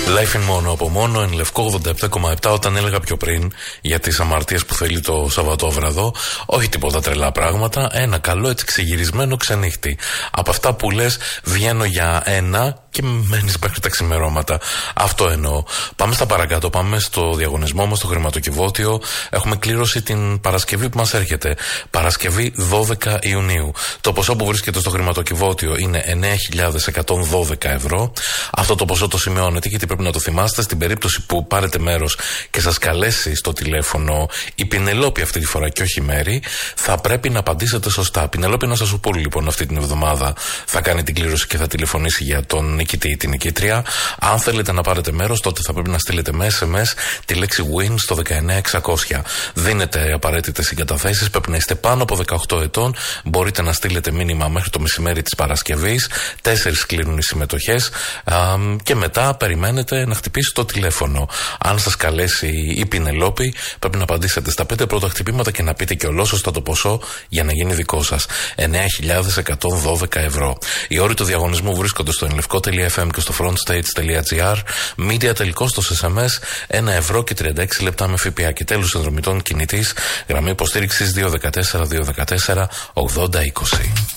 Life in Mono από Μόνο, εν Λευκό 87,7. Όταν έλεγα πιο πριν για τις αμαρτίες που θέλει το Σαββατόβραδο, όχι τίποτα τρελά πράγματα, ένα καλό έτσι ξεγυρισμένο ξενύχτη. Από αυτά που λες βγαίνω για ένα και μένεις μέχρι τα ξημερώματα. Αυτό εννοώ. Πάμε στα παρακάτω, πάμε στο διαγωνισμό μας, στο χρηματοκιβώτιο. Έχουμε κλήρωση την Παρασκευή που μας έρχεται. Παρασκευή 12 Ιουνίου. Το ποσό που βρίσκεται στο χρηματοκιβώτιο είναι 9.112 ευρώ. Αυτό το ποσό το σημειώνετε γιατί πρέπει να το θυμάστε. Στην περίπτωση που πάρετε μέρος και σας καλέσει στο τηλέφωνο η Πινελόπη αυτή τη φορά και όχι η Μέρη, θα πρέπει να απαντήσετε σωστά. Πινελόπη, να σας πω λοιπόν αυτή την εβδομάδα θα κάνει την κλήρωση και θα τηλεφωνήσει για τον νικητή ή την νικήτρια. Αν θέλετε να πάρετε μέρος, τότε θα πρέπει να στείλετε με SMS τη λέξη WIN στο 19600. Δίνετε απαραίτητες συγκαταθέσεις, πρέπει να είστε πάνω από 18 ετών. Μπορείτε να στείλετε μήνυμα μέχρι το μεσημέρι της Παρασκευής. 4 κλείνουν οι συμμετοχές και μετά περιμένετε να χτυπήσει το τηλέφωνο. Αν σας καλέσει η Πινελόπη, πρέπει να απαντήσετε στα 5 πρώτα χτυπήματα και να πείτε και ολόσωστα το ποσό για να γίνει δικό σας. 9.112 ευρώ. Οι όροι του διαγωνισμού βρίσκονται στο enlevko.fm και στο frontstage.gr. Media τελικός στο SMS 1 ευρώ και 36 λεπτά με ΦΠΑ. Και τέλος συνδρομητών κινητής, γραμμή υποστήριξης 214 214 8020.